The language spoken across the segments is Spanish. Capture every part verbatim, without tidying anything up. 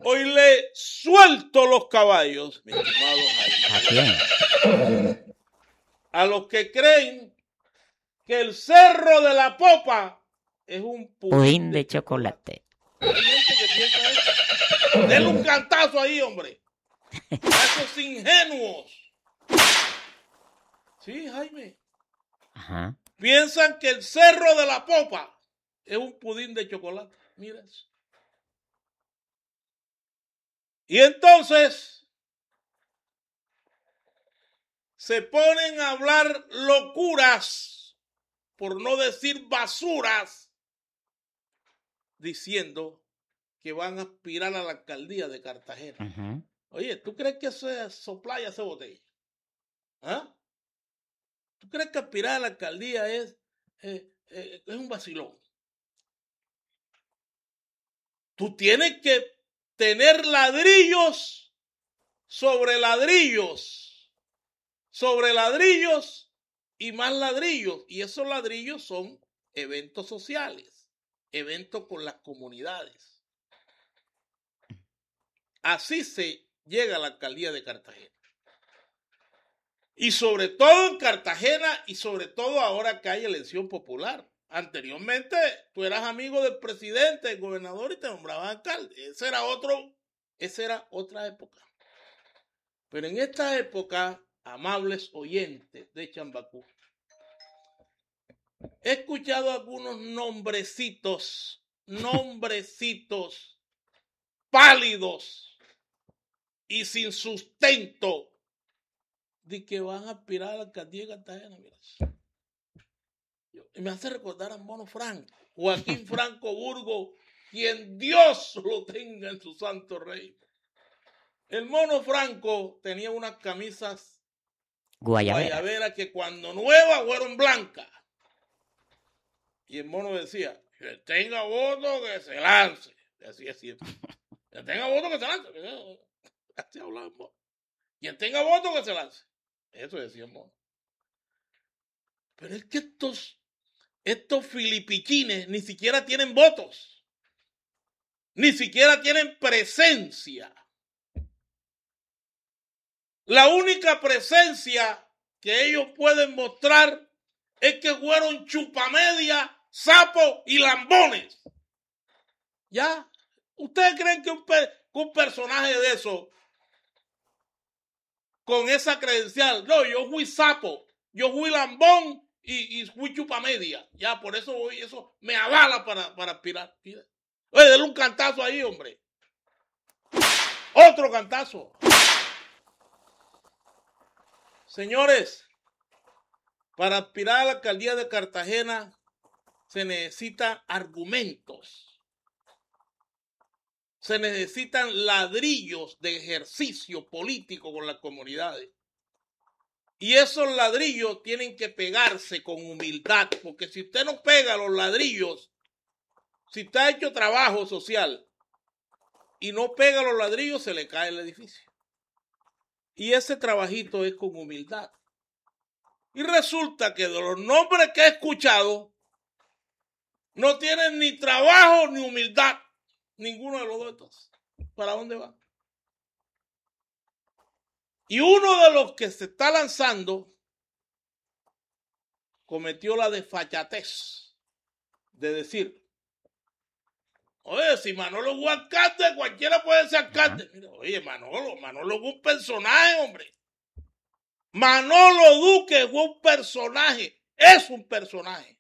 Hoy le suelto los caballos, mi estimado ¿A Jaime. quién? A los que creen que el Cerro de la Popa es un pudín, Pudín de, de chocolate. chocolate. Hay gente que piensa eso. Denle un cantazo ahí, hombre. A esos ingenuos. Sí, Jaime. Ajá. Piensan que el Cerro de la Popa es un pudín de chocolate. Mira eso. Y entonces se ponen a hablar locuras, por no decir basuras, diciendo que van a aspirar a la alcaldía de Cartagena. Uh-huh. Oye, ¿tú crees que eso es soplar y hacer botella? ¿Ah? ¿Tú crees que aspirar a la alcaldía es, eh, eh, es un vacilón? Tú tienes que tener ladrillos sobre ladrillos, sobre ladrillos y más ladrillos. Y esos ladrillos son eventos sociales, eventos con las comunidades. Así se llega a la alcaldía de Cartagena. Y sobre todo en Cartagena y sobre todo ahora que hay elección popular. Anteriormente tú eras amigo del presidente, del gobernador y te nombraban alcalde. Ese era otro, esa era otra época. Pero en esta época, amables oyentes de Chambacú, he escuchado algunos nombrecitos, nombrecitos pálidos y sin sustento de que van a aspirar a la alcaldía de Cartagena. Mira. Me hace recordar a Mono Franco, Joaquín Franco Burgo, quien Dios lo tenga en su santo reino. El Mono Franco tenía unas camisas Guayabera. guayaberas que cuando nuevas fueron blancas. Y el Mono decía, que tenga voto que se lance. Así es siempre. Que tenga voto que se lance. Así hablaba el Mono. Quien tenga voto que se lance. Eso decía el Mono. Pero es que estos, estos filipichines ni siquiera tienen votos. Ni siquiera tienen presencia. La única presencia que ellos pueden mostrar es que fueron chupamedia, sapos y lambones. ¿Ya? ¿Ustedes creen que un, que un personaje de eso, con esa credencial, no, yo fui sapo, yo fui lambón y, y fui chupamedia? Ya, por eso voy, eso me avala para, para aspirar. Oye, denle un cantazo ahí, hombre. Otro cantazo. Señores, para aspirar a la alcaldía de Cartagena se necesitan argumentos. Se necesitan ladrillos de ejercicio político con las comunidades. Y esos ladrillos tienen que pegarse con humildad, porque si usted no pega los ladrillos, si usted ha hecho trabajo social y no pega los ladrillos, se le cae el edificio. Y ese trabajito es con humildad. Y resulta que de los nombres que he escuchado, no tienen ni trabajo ni humildad. Ninguno de los dos entonces. ¿Para dónde va? Y uno de los que se está lanzando cometió la desfachatez de decir, oye, si Manolo fue alcalde, cualquiera puede ser alcalde. Mira, oye, Manolo, Manolo fue un personaje, hombre. Manolo Duque fue un personaje, es un personaje.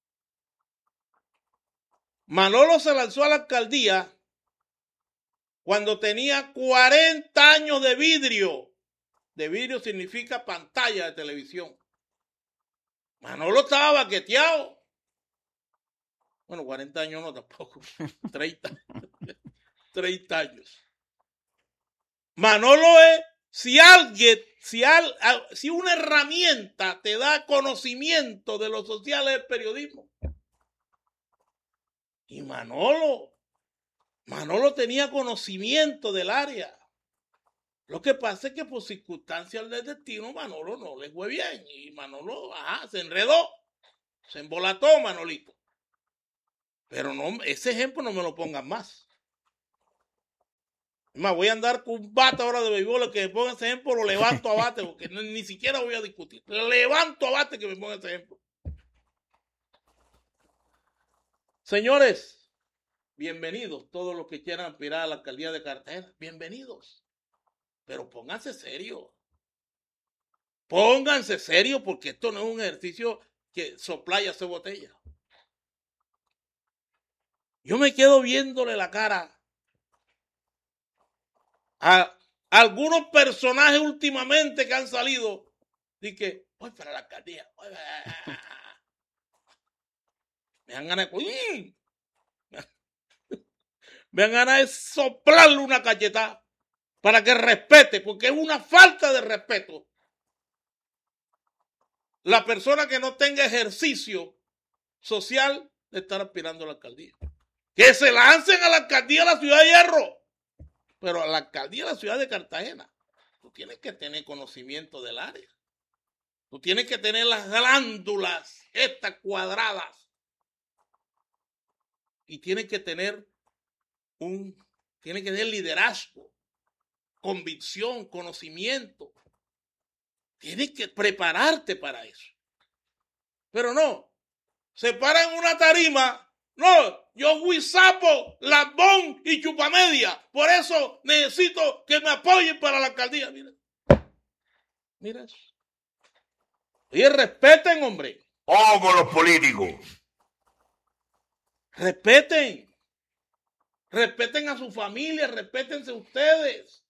Manolo se lanzó a la alcaldía cuando tenía cuarenta años de vidrio. De vidrio significa pantalla de televisión. Manolo estaba baqueteado. Bueno, cuarenta años no tampoco. treinta. treinta años. Manolo es, si alguien, si, al, si una herramienta te da conocimiento de lo social es el periodismo. Y Manolo, Manolo tenía conocimiento del área. Lo que pasa es que por circunstancias del destino Manolo no le fue bien. Y Manolo, ajá, se enredó. Se embolató Manolito. Pero no, ese ejemplo no me lo pongan más. Es más, voy a andar con un bate ahora de béisbol, que me ponga ese ejemplo, lo levanto a bate, porque ni, ni siquiera voy a discutir. Levanto a bate que me ponga ese ejemplo. Señores, bienvenidos, todos los que quieran aspirar a la alcaldía de Cartagena, bienvenidos. Pero pónganse serio. Pónganse serio, porque esto no es un ejercicio que sopla y hace botella. Yo me quedo viéndole la cara a algunos personajes últimamente que han salido y que voy para la alcaldía. Voy para... Me dan ganas de... Me dan ganas de soplarle una cachetada para que respete, porque es una falta de respeto. La persona que no tenga ejercicio social de estar aspirando a la alcaldía. Que se lancen a la alcaldía de la ciudad de Hierro. Pero a la alcaldía de la ciudad de Cartagena, tú tienes que tener conocimiento del área. Tú tienes que tener las glándulas estas cuadradas. Y tienes que tener un, tienes que tener liderazgo, convicción, conocimiento. Tienes que prepararte para eso. Pero no, se paran en una tarima. No, yo fui sapo, lambón y chupamedia. Por eso necesito que me apoyen para la alcaldía. Mira, mira eso. Y respeten, hombre. Ojo con los políticos. Respeten. Respeten a su familia, respétense ustedes.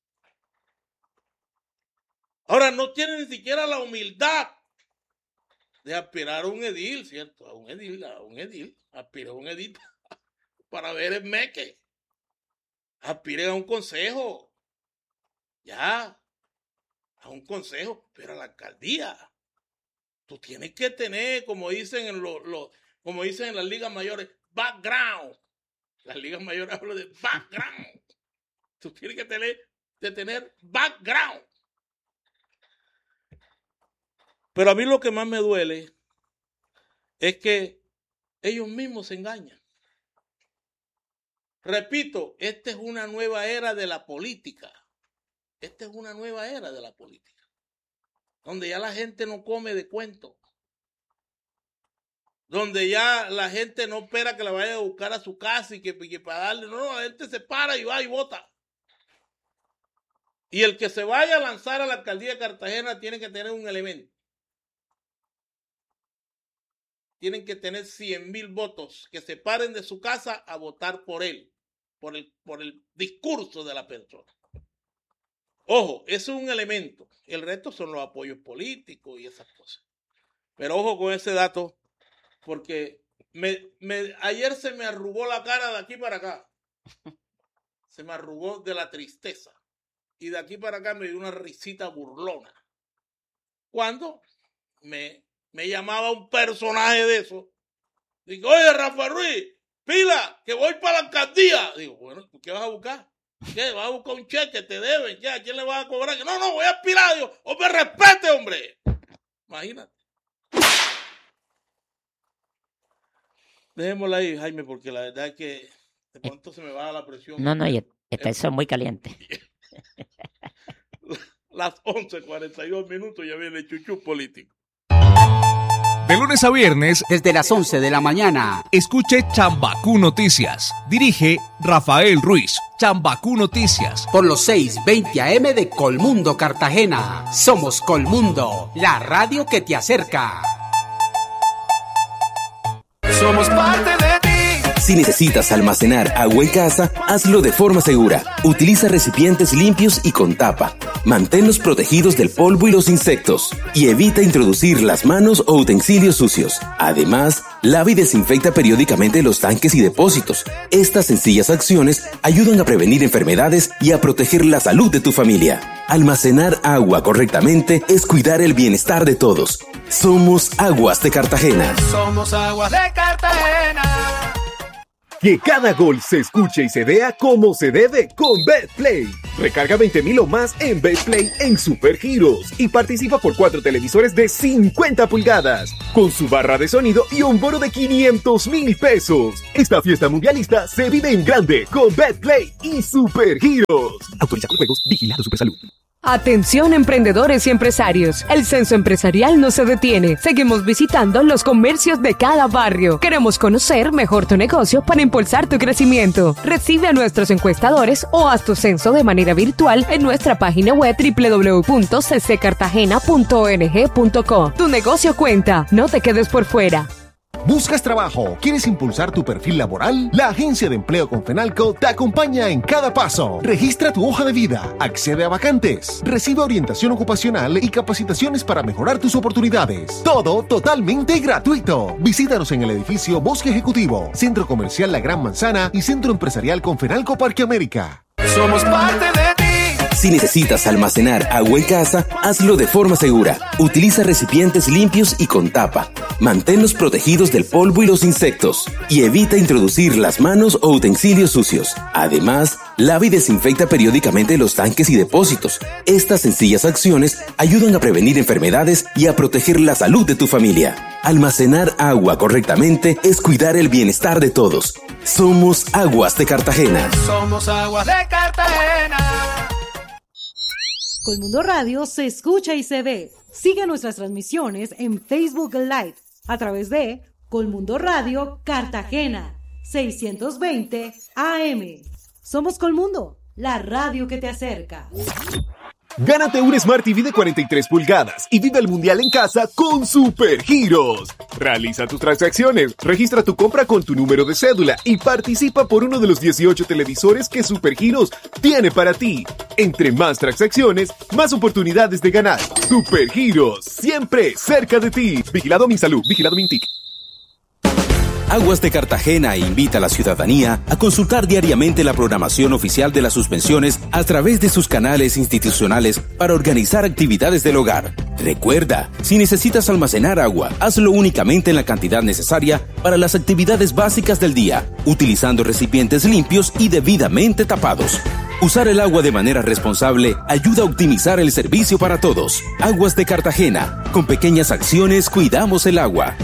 Ahora no tienen ni siquiera la humildad de aspirar a un edil, ¿cierto? A un edil, a un edil. Aspiren a un edil para ver el meque. Aspiren a un consejo. Ya. A un consejo. Pero a la alcaldía. Tú tienes que tener, como dicen en los, los, como dicen en las ligas mayores, background. Las ligas mayores hablan de background. Tú tienes que tener, de tener background. Pero a mí lo que más me duele es que ellos mismos se engañan. Repito, esta es una nueva era de la política. Esta es una nueva era de la política. Donde ya la gente no come de cuento. Donde ya la gente no espera que la vaya a buscar a su casa y que, que para darle. No, la gente se para y va y vota. Y el que se vaya a lanzar a la alcaldía de Cartagena tiene que tener un elemento. Tienen que tener cien mil votos que se paren de su casa a votar por él, por el, por el discurso de la persona. Ojo, eso es un elemento. El resto son los apoyos políticos y esas cosas. Pero ojo con ese dato, porque me, me, ayer se me arrugó la cara de aquí para acá. Se me arrugó de la tristeza. Y de aquí para acá me dio una risita burlona. Cuando me... Me llamaba un personaje de eso. Digo, oye, Rafa Ruiz, pila, que voy para la alcaldía. Digo, bueno, ¿qué vas a buscar? ¿Qué? ¿Vas a buscar un cheque? ¿Te deben? ¿Qué? ¿A quién le vas a cobrar? No, no, voy a aspirar. Digo, hombre, respete, hombre. Imagínate. Dejémosla ahí, Jaime, porque la verdad es que de pronto se me baja la presión. No, no, y está eso muy caliente. Las once cuarenta y dos minutos ya viene el chuchu político. De lunes a viernes, desde las once de la mañana, escuche Chambacú Noticias. Dirige Rafael Ruiz. Chambacú Noticias. Por los seiscientos veinte A M de Colmundo, Cartagena. Somos Colmundo, la radio que te acerca. Somos parte de ti. Si necesitas almacenar agua en casa, hazlo de forma segura. Utiliza recipientes limpios y con tapa. Manténlos protegidos del polvo y los insectos. Y evita introducir las manos o utensilios sucios. Además, lava y desinfecta periódicamente los tanques y depósitos. Estas sencillas acciones ayudan a prevenir enfermedades y a proteger la salud de tu familia. Almacenar agua correctamente es cuidar el bienestar de todos. Somos Aguas de Cartagena. Somos Aguas de Cartagena. Que cada gol se escuche y se vea como se debe con BetPlay. Recarga veinte mil o más en BetPlay en Supergiros y participa por cuatro televisores de cincuenta pulgadas con su barra de sonido y un bono de quinientos mil pesos. Esta fiesta mundialista se vive en grande con BetPlay y Supergiros. Autoriza con juegos, vigilado Supersalud. Atención emprendedores y empresarios, el censo empresarial no se detiene, seguimos visitando los comercios de cada barrio, queremos conocer mejor tu negocio para impulsar tu crecimiento. Recibe a nuestros encuestadores o haz tu censo de manera virtual en nuestra página web doble u doble u doble u punto c c cartagena punto org punto co. Tu negocio cuenta, no te quedes por fuera. ¿Buscas trabajo? ¿Quieres impulsar tu perfil laboral? La Agencia de Empleo Confenalco te acompaña en cada paso. Registra tu hoja de vida, accede a vacantes, recibe orientación ocupacional y capacitaciones para mejorar tus oportunidades. Todo totalmente gratuito. Visítanos en el edificio Bosque Ejecutivo, Centro Comercial La Gran Manzana y Centro Empresarial Confenalco Parque América. Somos parte de ti. Si necesitas almacenar agua en casa, hazlo de forma segura. Utiliza recipientes limpios y con tapa. Manténlos protegidos del polvo y los insectos. Y evita introducir las manos o utensilios sucios. Además, lava y desinfecta periódicamente los tanques y depósitos. Estas sencillas acciones ayudan a prevenir enfermedades y a proteger la salud de tu familia. Almacenar agua correctamente es cuidar el bienestar de todos. Somos Aguas de Cartagena. Somos Aguas de Cartagena. Colmundo Radio se escucha y se ve. Sigue nuestras transmisiones en Facebook Live a través de Colmundo Radio Cartagena seiscientos veinte A M. Somos Colmundo, la radio que te acerca. Gánate un Smart T V de cuarenta y tres pulgadas y vive el mundial en casa con Supergiros. Realiza tus transacciones, registra tu compra con tu número de cédula y participa por uno de los dieciocho televisores que Supergiros tiene para ti. Entre más transacciones, más oportunidades de ganar. Supergiros, siempre cerca de ti. Vigilado Minsalud, vigilado Mintic. Aguas de Cartagena invita a la ciudadanía a consultar diariamente la programación oficial de las suspensiones a través de sus canales institucionales para organizar actividades del hogar. Recuerda, si necesitas almacenar agua, hazlo únicamente en la cantidad necesaria para las actividades básicas del día, utilizando recipientes limpios y debidamente tapados. Usar el agua de manera responsable ayuda a optimizar el servicio para todos. Aguas de Cartagena, con pequeñas acciones cuidamos el agua.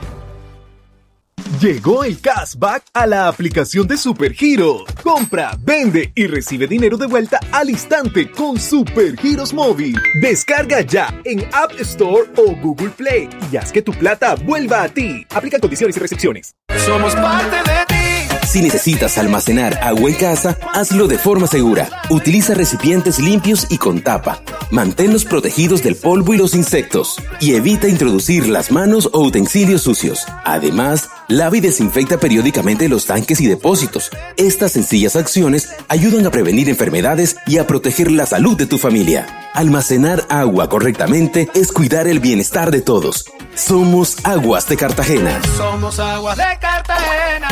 Llegó el cashback a la aplicación de Supergiros. Compra, vende y recibe dinero de vuelta al instante con Supergiros Móvil. Descarga ya en App Store o Google Play y haz que tu plata vuelva a ti. Aplica condiciones y restricciones. Somos parte de ti. Si necesitas almacenar agua en casa, hazlo de forma segura. Utiliza recipientes limpios y con tapa. Manténlos protegidos del polvo y los insectos. Y evita introducir las manos o utensilios sucios. Además, lava y desinfecta periódicamente los tanques y depósitos. Estas sencillas acciones ayudan a prevenir enfermedades y a proteger la salud de tu familia. Almacenar agua correctamente es cuidar el bienestar de todos. Somos Aguas de Cartagena. Somos Aguas de Cartagena.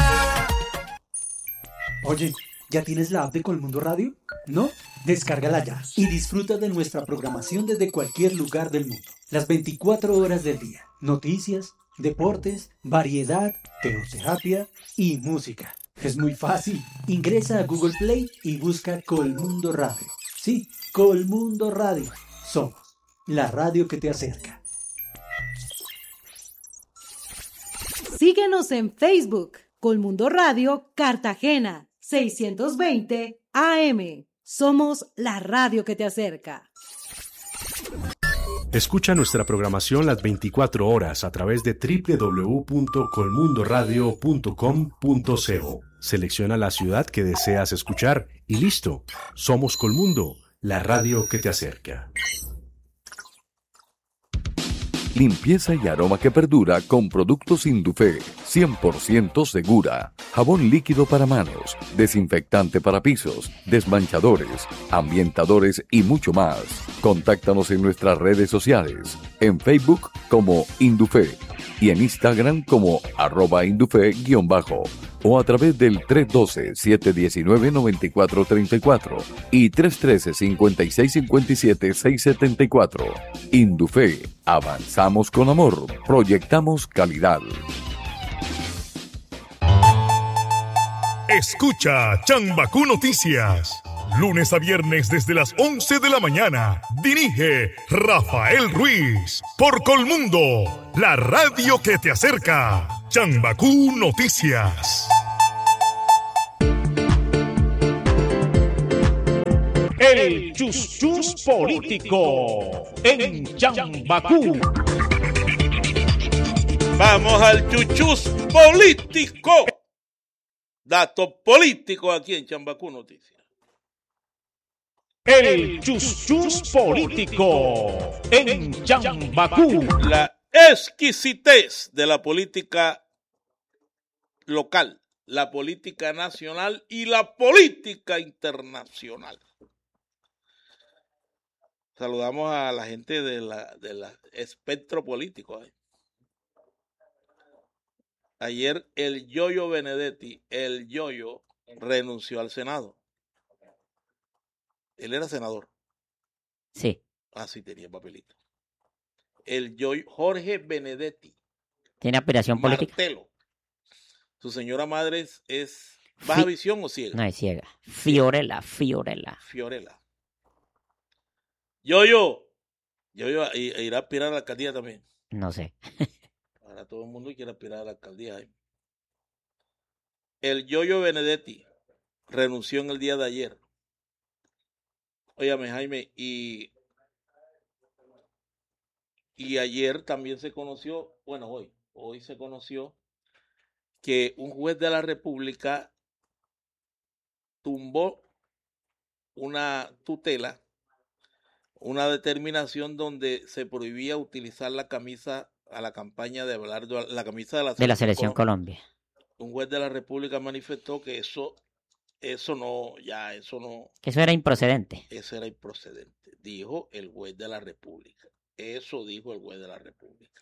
Oye, ¿ya tienes la app de Colmundo Radio? ¿No? Descárgala ya y disfruta de nuestra programación desde cualquier lugar del mundo. Las veinticuatro horas del día. Noticias, deportes, variedad, teoterapia y música. Es muy fácil. Ingresa a Google Play y busca Colmundo Radio. Sí, Colmundo Radio. Somos la radio que te acerca. Síguenos en Facebook, Colmundo Radio Cartagena seiscientos veinte A M. Somos la radio que te acerca. Escucha nuestra programación las veinticuatro horas a través de doble u doble u doble u punto colmundo radio punto com punto co. Selecciona la ciudad que deseas escuchar y listo. Somos Colmundo, la radio que te acerca. Limpieza y aroma que perdura con productos Indufé, cien por ciento segura. Jabón líquido para manos, desinfectante para pisos, desmanchadores, ambientadores y mucho más. Contáctanos en nuestras redes sociales, en Facebook como Indufé y en Instagram como arroba Indufé guión bajo o a través del tres uno dos, siete uno nueve, nueve cuatro tres cuatro y tres uno tres, cinco seis cinco siete, seis siete cuatro. Indufé, avanzamos con amor, proyectamos calidad. Escucha Chambacú Noticias. Lunes a viernes desde las once de la mañana. Dirige Rafael Ruiz. Por Colmundo, la radio que te acerca. Chambacú Noticias. El Chus Chus político en Chambacú. Vamos al chuchus político. Datos políticos aquí en Chambacú Noticias. El Chus Chus político en Chambacú. La exquisitez de la política local, la política nacional y la política internacional. Saludamos a la gente de la, de la espectro político. ¿eh? Ayer el Yoyo Benedetti, el Yoyo, renunció al Senado. Él era senador. Sí. Ah, sí, tenía papelito. El Yoyo, Jorge Benedetti. ¿Tiene aspiración política? Martelo. Su señora madre es, es baja Fi- visión o ciega. No, es ciega. Fiorella, Fiorella. Fiorella. Yoyo. Yoyo i- irá a aspirar a la alcaldía también. No sé. Ahora todo el mundo quiere aspirar a la alcaldía. ¿eh? El Yoyo Benedetti renunció en el día de ayer. Óyame, Jaime, y, y ayer también se conoció, bueno, hoy, hoy se conoció que un juez de la República tumbó una tutela, una determinación donde se prohibía utilizar la camisa a la campaña de Abelardo, la camisa de la De la selección Colombia. Un juez de la República manifestó que eso, eso no, ya, eso no. Eso era improcedente. Eso era improcedente, dijo el juez de la República. Eso dijo el juez de la República.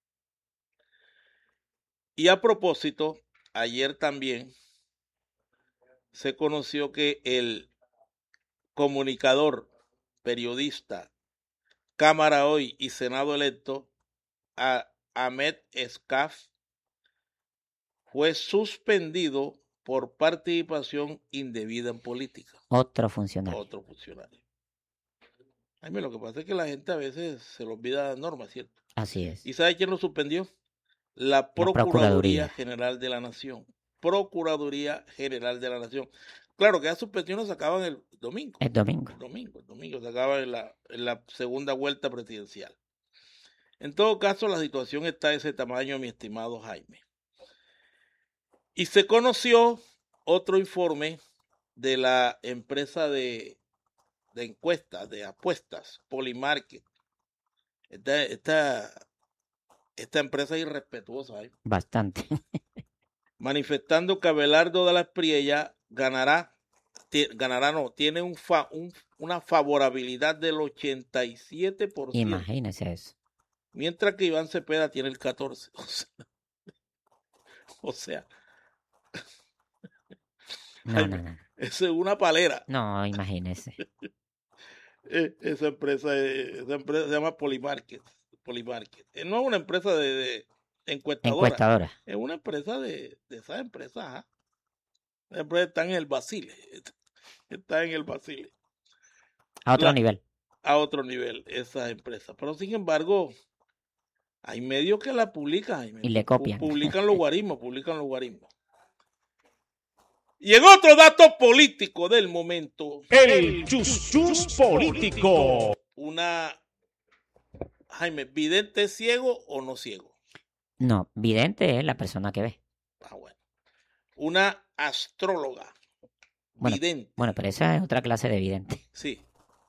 Y a propósito, ayer también se conoció que el comunicador, periodista, Cámara Hoy y Senado electo, a Ahmed Escaf, fue suspendido por participación indebida en política. Otro funcionario. Otro funcionario. Jaime, lo que pasa es que la gente a veces se le olvida las normas, ¿cierto? Así es. ¿Y sabe quién lo suspendió? La Procuraduría, Procuraduría. General de la Nación. Procuraduría General de la Nación. Claro que las suspensiones se acaban el domingo. El domingo. El domingo, el domingo se acaba en la, en la segunda vuelta presidencial. En todo caso, la situación está de ese tamaño, mi estimado Jaime. Y se conoció otro informe de la empresa de, de encuestas, de apuestas, Polymarket. Esta, esta, esta empresa es irrespetuosa. ¿eh? Bastante. Manifestando que Abelardo de la Espriella ganará, ti, ganará no, tiene un, fa, un una favorabilidad del ochenta y siete por ciento. Imagínese eso. Mientras que Iván Cepeda tiene el catorce por ciento. O sea, o sea No, Jaime, no, no. esa es una palera. No, imagínese. esa empresa, esa empresa se llama Polymarket. Polymarket. No es una empresa de, de encuestadora. Encuestadora. Es una empresa de, de esas empresas. ¿ah? Esa empresa está en el Basile. Está en el Basile. A otro La, nivel. A otro nivel, esa empresa. Pero sin embargo, hay medios que la publican. Hay y le copian. Publican los guarismos, publican los guarismos. Y en otro dato político del momento. El Chus Chus político. Una, Jaime, ¿vidente es ciego o no ciego? No, vidente es la persona que ve. Ah, bueno. Una astróloga. Bueno, vidente. Bueno, pero esa es otra clase de vidente. Sí.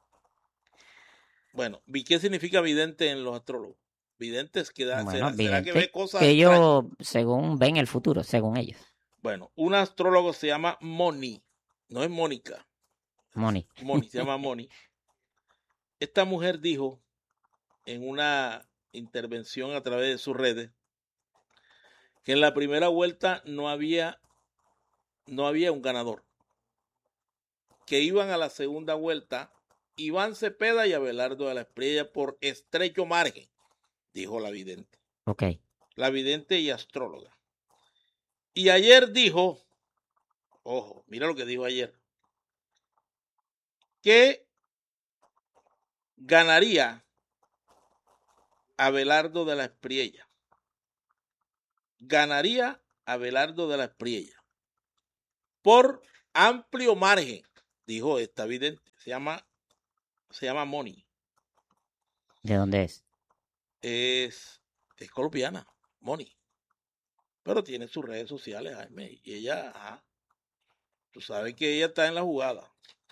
Bueno, ¿qué significa vidente en los astrólogos? Videntes que da, bueno, ¿será, vidente, ¿será que ve cosas que ellos, extrañas? según ven el futuro, según ellos. Bueno, un astrólogo se llama Moni, no es Mónica. Moni. Moni, se llama Moni. Esta mujer dijo en una intervención a través de sus redes que en la primera vuelta no había, no había un ganador. Que iban a la segunda vuelta Iván Cepeda y Abelardo de la Espriella por estrecho margen, dijo la vidente. Ok. La vidente y astróloga. Y ayer dijo ojo, mira lo que dijo ayer, que ganaría Abelardo de la Espriella. Ganaría Abelardo de la Espriella por amplio margen, dijo esta vidente. Se llama, se llama Moni. ¿De dónde es? Es, es colombiana, Moni. Pero tiene sus redes sociales, Jaime, y ella, ajá, tú sabes que ella está en la jugada.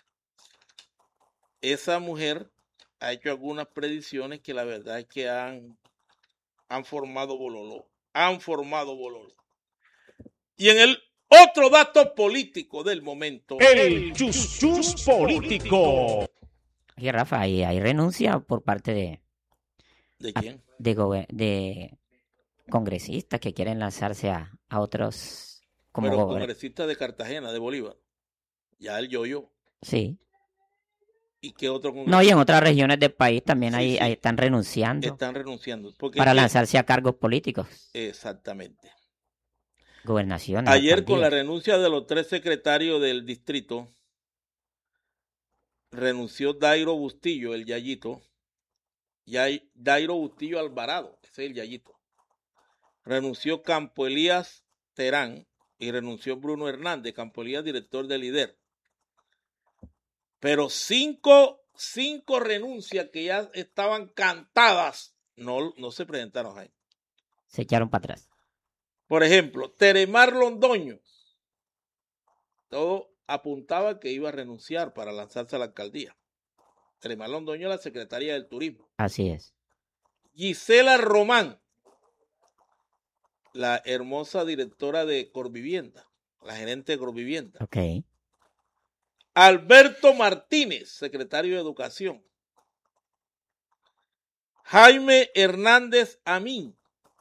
Esa mujer ha hecho algunas predicciones que la verdad es que han, han formado bololó. Han formado bololó. Y en el otro dato político del momento. El chus chus político. Oye, Rafa, ¿y hay renuncia por parte de... ¿De quién? De, gobe- de congresistas que quieren lanzarse a, a otros... como Pero gober- congresista de Cartagena, de Bolívar. Ya el yo-yo. Sí. ¿Y qué otro congresista? No, y en otras regiones del país también Sí, hay, sí. hay- están renunciando Están renunciando. Porque para es que- lanzarse a cargos políticos. Exactamente. Gobernaciones. Ayer con la alcaldías. renuncia de los tres secretarios del distrito, renunció Dairo Bustillo, el Yayito, y hay Dairo Bustillo Alvarado, ese es el Yayito. Renunció Campo Elías Terán y renunció Bruno Hernández, Campo Elías, director del I D E R. Pero cinco, cinco renuncias que ya estaban cantadas no, no se presentaron ahí. Se echaron para atrás. Por ejemplo, Teremar Londoño. Todo apuntaba que iba a renunciar para lanzarse a la alcaldía. Teremar Londoño, la secretaria del Turismo. Así es. Gisela Román, la hermosa directora de Corvivienda, la gerente de Corvivienda. Ok. Alberto Martínez, secretario de Educación. Jaime Hernández Amín.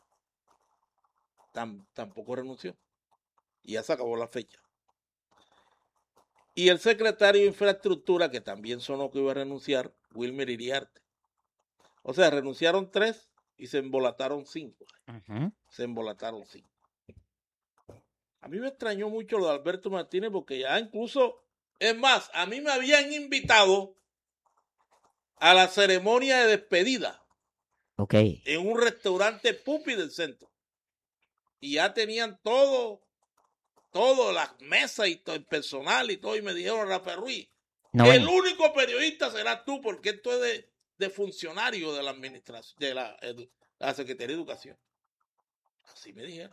Tam, tampoco renunció. Y ya se acabó la fecha. Y el secretario de Infraestructura, que también sonó que iba a renunciar, Wilmer Iriarte. O sea, renunciaron tres y se embolataron cinco. Uh-huh. Se embolataron cinco. A mí me extrañó mucho lo de Alberto Martínez porque ya incluso, es más, a mí me habían invitado a la ceremonia de despedida. Ok. En un restaurante Pupi del centro. Y ya tenían todo, todo, las mesas y todo, el personal y todo, y me dijeron, Rafael Ruiz, No el ven. único periodista serás tú, porque esto es de, de funcionario de la administración, de la, edu- la Secretaría de Educación. Así me dijeron.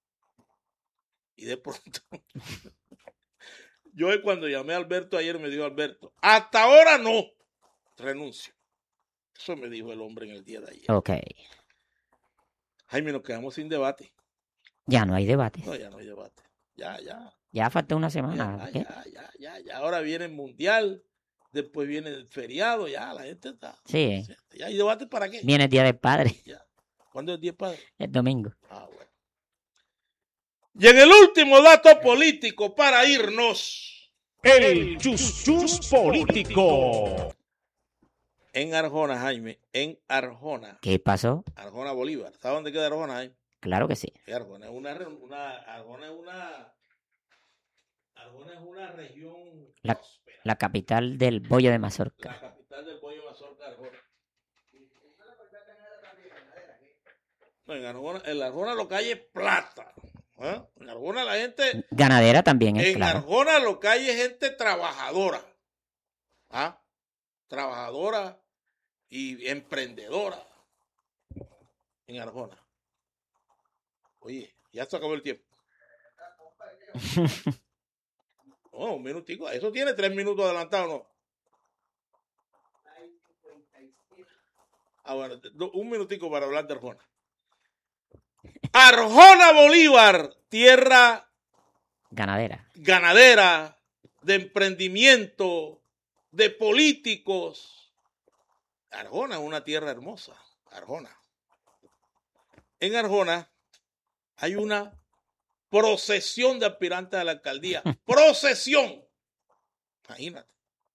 Y de pronto, yo cuando llamé a Alberto ayer, me dijo Alberto, hasta ahora no, renuncio. Eso me dijo el hombre en el día de ayer. Ok. Jaime, nos quedamos sin debate. Ya no hay debate. No, ya no hay debate. Ya, ya. Ya falta una semana. Ya, ¿qué? ya, ya, ya, ya. Ahora viene el mundial, después viene el feriado, ya la gente está. Sí. ¿Ya hay debate para qué? Viene el Día del Padre. Ya. ¿Cuándo es el día padre? El domingo. Ah, bueno. Y en el último dato político para irnos. El chus chus político. En Arjona, Jaime, en Arjona. ¿Qué pasó? Arjona Bolívar. ¿Sabes dónde queda Arjona, Jaime? Claro que sí. Sí, Arjona es una, re- una Arjona es una Arjona es una región La, próspera. la capital del bollo de Mazorca. La capital del bollo mazorca, Arjona. No, en Arjona, en Arjona lo que hay es plata. ¿eh? En Arjona la gente, Ganadera también es, en claro. Arjona lo que hay es gente trabajadora. ¿ah? Trabajadora y emprendedora. En Arjona. Oye, ya se acabó el tiempo. Oh, un minutico. Eso tiene tres minutos adelantado, ¿no? Ah, bueno, do- un minutico para hablar de Arjona. Arjona Bolívar, tierra Ganadera. ganadera, de emprendimiento, de políticos. Arjona es una tierra hermosa. Arjona. En Arjona hay una procesión de aspirantes a la alcaldía. Procesión. Imagínate.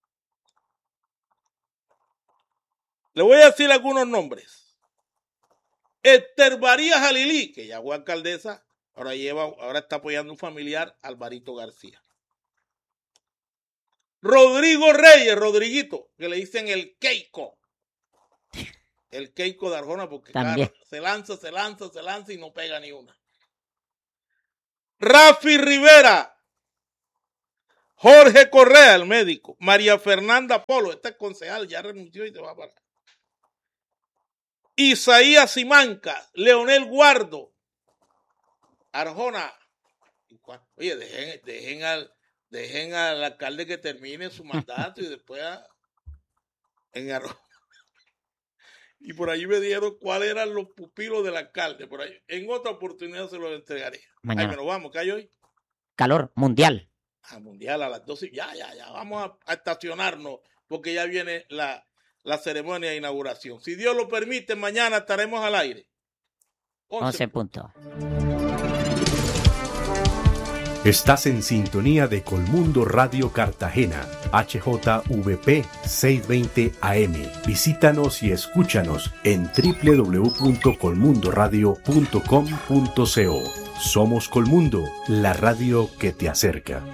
Le voy a decir algunos nombres. Esther María Jalilí, que ya fue alcaldesa, ahora lleva, ahora está apoyando un familiar, Alvarito García. Rodrigo Reyes, Rodriguito, que le dicen el Keiko. El Keiko de Arjona, porque claro, se lanza, se lanza, se lanza y no pega ni una. Rafi Rivera, Jorge Correa, el médico, María Fernanda Polo, este concejal ya renunció y se va a parar. Isaías Simanca, Leonel Guardo, Arjona. Oye, dejen, dejen, al, dejen al alcalde que termine su mandato y después a, en Arjona. Y por ahí me dijeron cuáles eran los pupilos del alcalde. Por ahí. En otra oportunidad se los entregaré. Mañana. Ay, pero vamos, ¿qué hay hoy? Calor mundial. A mundial a las doce. Ya, ya, ya. Vamos a, a estacionarnos porque ya viene la, la ceremonia de inauguración. Si Dios lo permite, mañana estaremos al aire. once puntos. Estás en sintonía de Colmundo Radio Cartagena, H J V P seiscientos veinte A M. Visítanos y escúchanos en doble u doble u doble u punto colmundo radio punto com punto co. Somos Colmundo, la radio que te acerca.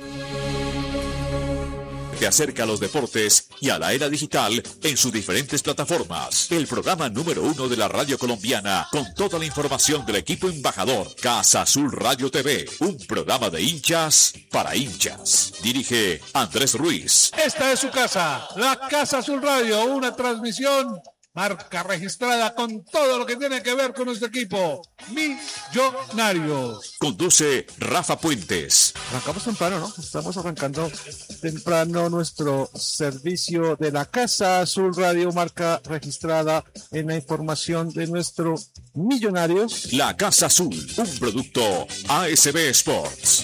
Te acerca a los deportes y a la era digital en sus diferentes plataformas. El programa número uno de la radio colombiana con toda la información del equipo embajador. Casa Azul Radio T V, un programa de hinchas para hinchas. Dirige Andrés Ruiz. Esta es su casa, la Casa Azul Radio, una transmisión marca registrada con todo lo que tiene que ver con nuestro equipo. Millonarios. Conduce Rafa Puentes. Arrancamos temprano, ¿no? Estamos arrancando temprano nuestro servicio de la Casa Azul Radio, marca registrada en la información de nuestro Millonarios. La Casa Azul, un producto A S B Sports.